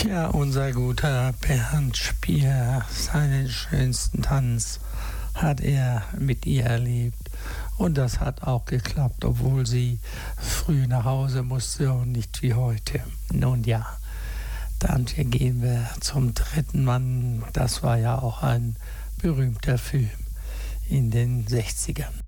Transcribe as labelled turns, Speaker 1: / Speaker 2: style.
Speaker 1: Ja, unser guter Bernd Spier, seinen schönsten Tanz hat er mit ihr erlebt. Und das hat auch geklappt, obwohl sie früh nach Hause musste und nicht wie heute. Nun ja, dann gehen wir zum dritten Mann. Das war ja auch ein berühmter Film in den 60ern.